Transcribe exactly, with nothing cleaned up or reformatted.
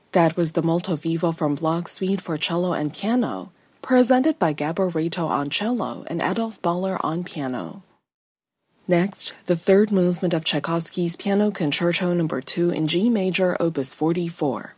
That was the Molto Vivo from Block Suite for cello and piano, presented by Gabor Reto on cello and Adolf Baller on piano. Next, the third movement of Tchaikovsky's Piano Concerto number two in G major, opus forty-four.